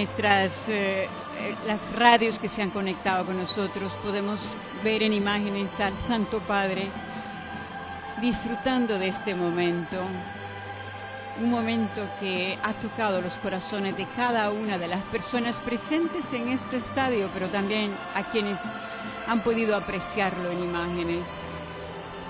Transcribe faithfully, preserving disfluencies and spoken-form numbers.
nuestras eh, las radios que se han conectado con nosotros, podemos ver en imágenes al Santo Padre disfrutando de este momento. Un momento que ha tocado los corazones de cada una de las personas presentes en este estadio, pero también a quienes han podido apreciarlo en imágenes.